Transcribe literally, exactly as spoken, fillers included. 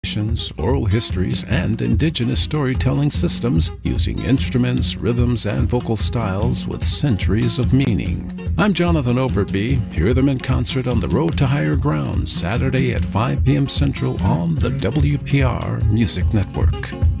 oral histories, and indigenous storytelling systems using instruments, rhythms, and vocal styles with centuries of meaning. I'm Jonathan Overby. Hear them in concert on the Road to Higher Ground, Saturday at five p.m. Central on the W P R Music Network.